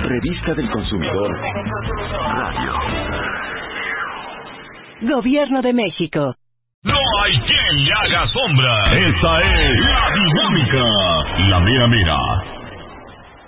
Revista del Consumidor Radio. Gobierno de México. No hay quien le haga sombra. Esta es La Dinámica, la mera mera.